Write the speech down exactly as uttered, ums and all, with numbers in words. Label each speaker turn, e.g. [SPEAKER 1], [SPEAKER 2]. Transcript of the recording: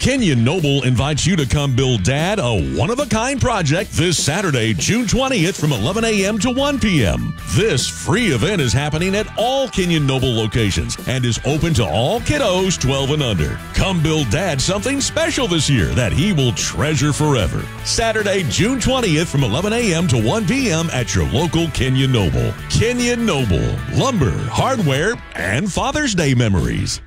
[SPEAKER 1] Kenyon Noble invites you to come build Dad a one-of-a-kind project this Saturday, June twentieth from eleven a.m. to one p.m. This free event is happening at all Kenyon Noble locations and is open to all kiddos twelve and under. Come build Dad something special this year that he will treasure forever. Saturday, June twentieth from eleven a.m. to one p.m. at your local Kenyon Noble. Kenyon Noble, lumber, hardware, and Father's Day memories.